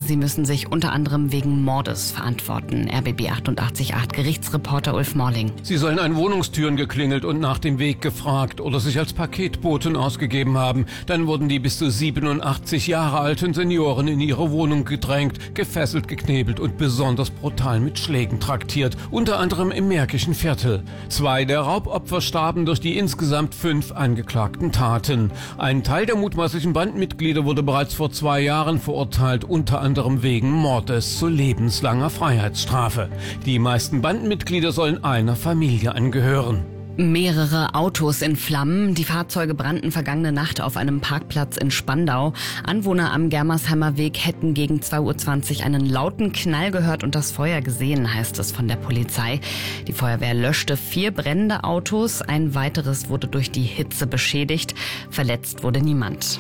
Sie müssen sich unter anderem wegen Mordes verantworten. RBB 88.8 Gerichtsreporter Ulf Morling. Sie sollen an Wohnungstüren geklingelt und nach dem Weg gefragt oder sich als Paketboten ausgegeben haben. Dann wurden die bis zu 87 Jahre alten Senioren in ihre Wohnung gedrängt, gefesselt, geknebelt und besonders brutal mit Schlägen traktiert, unter anderem im Märkischen Viertel. 2 der Raubopfer starben durch die insgesamt 5 angeklagten Taten. Ein Teil der mutmaßlichen Bandmitglieder wurde bereits vor 2 Jahren verurteilt, unter anderem wegen Mordes zu lebenslanger Freiheitsstrafe. Die meisten Bandenmitglieder sollen einer Familie angehören. Mehrere Autos in Flammen. Die Fahrzeuge brannten vergangene Nacht auf einem Parkplatz in Spandau. Anwohner am Germersheimer Weg hätten gegen 2:20 Uhr einen lauten Knall gehört und das Feuer gesehen, heißt es von der Polizei. Die Feuerwehr löschte 4 brennende Autos. Ein weiteres wurde durch die Hitze beschädigt. Verletzt wurde niemand.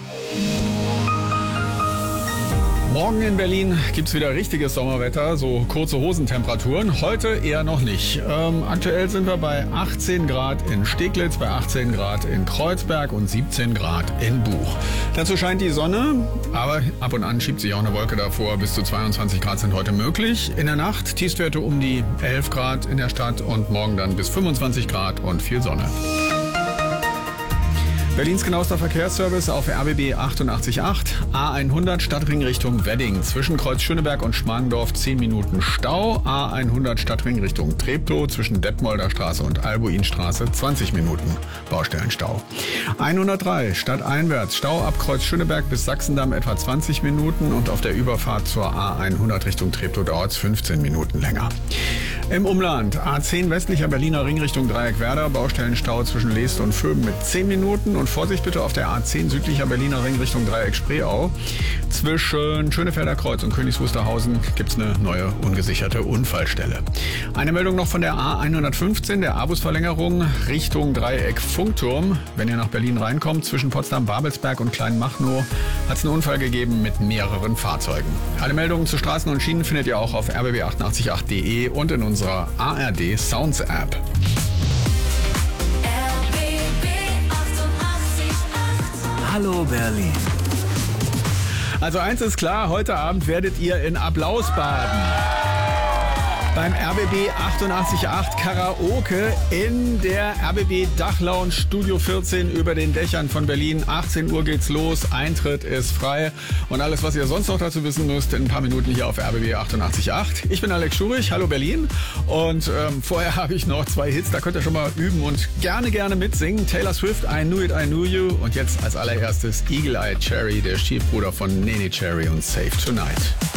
Morgen in Berlin gibt's wieder richtiges Sommerwetter, so kurze Hosentemperaturen. Heute eher noch nicht. Aktuell sind wir bei 18 Grad in Steglitz, bei 18 Grad in Kreuzberg und 17 Grad in Buch. Dazu scheint die Sonne, aber ab und an schiebt sich auch eine Wolke davor. Bis zu 22 Grad sind heute möglich. In der Nacht Tiefstwerte um die 11 Grad in der Stadt und morgen dann bis 25 Grad und viel Sonne. Berlins genauester Verkehrsservice auf RBB 88.8, A100 Stadtring Richtung Wedding. Zwischen Kreuz Schöneberg und Schmargendorf 10 Minuten Stau. A100 Stadtring Richtung Treptow zwischen Detmolder Straße und Albuinstraße 20 Minuten Baustellenstau. 103 stadteinwärts Stau ab Kreuz Schöneberg bis Sachsendamm etwa 20 Minuten und auf der Überfahrt zur A100 Richtung Treptow dauert es 15 Minuten länger. Im Umland A10 westlicher Berliner Ring Richtung Dreieckwerder, Baustellenstau zwischen Leest und Vöben mit 10 Minuten und Vorsicht bitte auf der A10 südlicher Berliner Ring Richtung Dreieck Spreeau. Zwischen Schönefelder Kreuz und Königs Wusterhausen gibt es eine neue ungesicherte Unfallstelle. Eine Meldung noch von der A115, der A-Bus-Verlängerung Richtung Dreieck Funkturm. Wenn ihr nach Berlin reinkommt, zwischen Potsdam-Babelsberg und Kleinmachnow hat es einen Unfall gegeben mit mehreren Fahrzeugen. Alle Meldungen zu Straßen und Schienen findet ihr auch auf rbb888.de und in unserer ARD Sounds App. Hallo Berlin. Also eins ist klar, heute Abend werdet ihr in Applaus baden. Beim RBB 88.8 Karaoke in der RBB Dachlounge Studio 14 über den Dächern von Berlin. 18 Uhr geht's los, Eintritt ist frei und alles, was ihr sonst noch dazu wissen müsst, in ein paar Minuten hier auf RBB 88.8. Ich bin Alex Schurich, hallo Berlin und vorher habe ich noch 2 Hits, da könnt ihr schon mal üben und gerne mitsingen. Taylor Swift, I Knew It, I Knew You und jetzt als allererstes Eagle Eye Cherry, der Stiefbruder von Nene Cherry und Save Tonight.